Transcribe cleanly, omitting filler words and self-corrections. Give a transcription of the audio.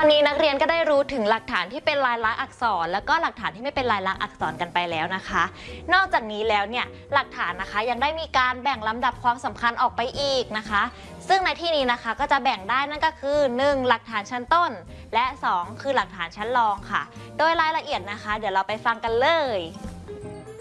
อนนี้นักเรียนก็ได้รู้ถึงหลักฐานที่เป็นลายลักษณ์อักษรแล้วก็หลักฐานที่ไม่เป็นลายลักษณ์อักษรกันไปแล้วนะคะนอกจากนี้แล้วเนี่ยหลักฐานนะคะยังได้มีการแบ่งลำดับความสำคัญออกไปอีกนะคะซึ่งในที่นี้นะคะก็จะแบ่งได้นั่นก็คือ1หลักฐานชั้นต้นและ2คือหลักฐานชั้นรองค่ะโดยรายละเอียดนะคะเดี๋ยวเราไปฟังกันเลย